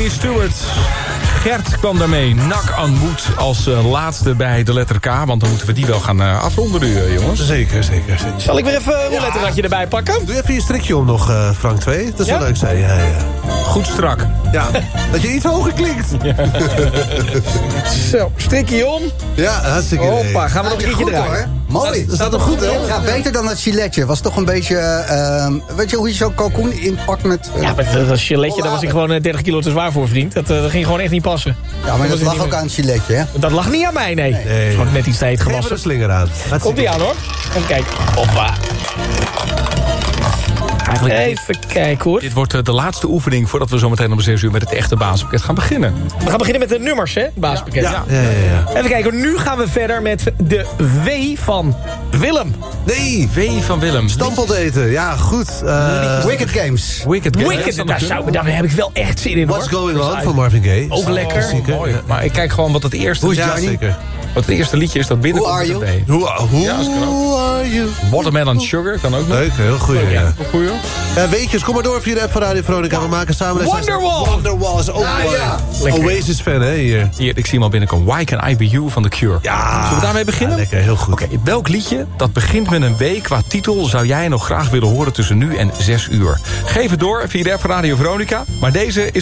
Tony Stewart. Gert kwam daarmee. Nak aan moed als laatste bij de letter K. Want dan moeten we die wel gaan afronden nu, jongens. Zeker. Zal ik weer even een letterradje erbij pakken? Doe even je strikje om nog, Frank 2. Dat is wel leuk, zei je. Ja. Goed strak. Ja, dat je iets hoger klinkt. Ja, Zo, strikje om. hartstikke idee. Hoppa, gaan we nog een keertje draaien. Mooi. Dat staat hem goed, hè? Ja, beter dan het giletje. Was toch een beetje... weet je hoe je zo'n kalkoen inpakt met... Ja, maar dat giletje, daar was ik gewoon 30 kilo te zwaar voor, vriend. Dat ging gewoon echt niet passen. Ja, maar dat lag ook aan het giletje, hè? Dat lag niet aan mij, nee. Het is gewoon net iets te heet Geef er gewassen. een slinger aan. Komt die aan, hoor. Even kijken. Hoppa. Even kijken, hoor. Dit wordt de laatste oefening voordat we zometeen om 6 uur met het echte basispakket gaan beginnen. We gaan beginnen met de nummers, hè? Basispakket. Ja. Even kijken, nu gaan we verder met de W van Willem. Nee, W van Willem. stampot eten. Ja, goed. Wicked Games. Wicked Games. Wicked, daar heb ik wel echt zin in, hoor. What's Going On van Marvin Gaye. Ook lekker. Klassieker. Mooi. Maar ik kijk gewoon wat het eerste... Hoe is Ja, Johnny? zeker. Wat het eerste liedje is dat binnenkomt. Who are met you? een W. Who are you? Watermelon Sugar kan ook nog. Leuk, heel goed. Ja. Goeie. Weetjes, kom maar door via de app van Radio Veronica. We maken samen... Wonderwall. Wonderwall is ook Lekker. Oasis-fan, hè, hier. Hier, ik zie hem al binnenkomen. Why Can I Be You van The Cure. Ja. Zullen we daarmee beginnen? Ja, lekker, heel goed. Oké, welk liedje dat begint met een W qua titel... zou jij nog graag willen horen tussen nu en 6 uur? Geef het door via de app van Radio Veronica. Maar deze is